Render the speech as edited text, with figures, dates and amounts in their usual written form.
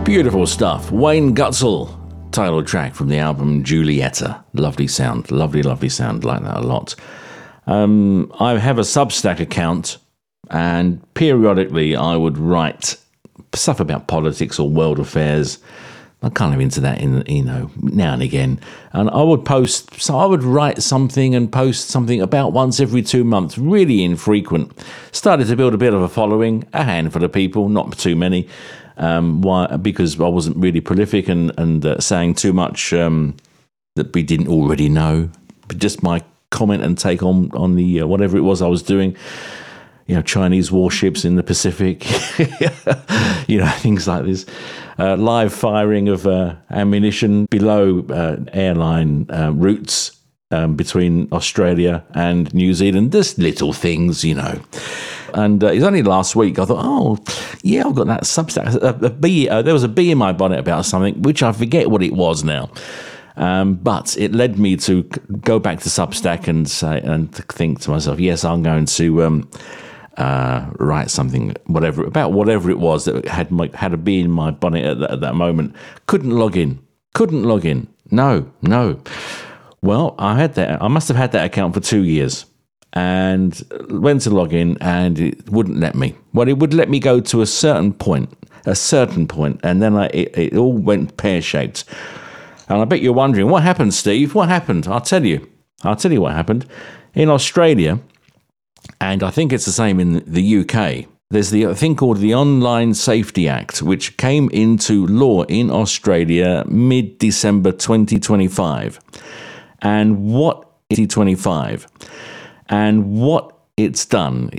Beautiful stuff. Wayne Gutzel, title track from the album Julieta. Lovely sound, lovely sound. Like that a lot. I have a Substack account, and periodically I would write stuff about politics or world affairs. I'm kind of into that, now and again. And I would post, so I would write something and post something about once every 2 months, really infrequent. Started to build a bit of a following, a handful of people, not too many. Why? Because I wasn't really prolific and saying too much that we didn't already know. But just my comment and take on the whatever it was I was doing. Chinese warships in the Pacific, things like this. Live firing of ammunition below airline routes between Australia and New Zealand. Just little things, And it's only last week I thought, I've got that Substack. There was a bee in my bonnet about something, which I forget what it was now. But it led me to go back to Substack and think to myself, yes, I'm going to write something, whatever it was that had a bee in my bonnet at that moment. Couldn't log in. No. Well, I must have had that account for 2 years. And went to log in, and it wouldn't let me. Well, it would let me go to a certain point, and then it all went pear-shaped. And I bet you're wondering, what happened, Steve? What happened? I'll tell you what happened. In Australia, and I think it's the same in the UK, there's a thing called the Online Safety Act, which came into law in Australia mid-December 2025. And what it's done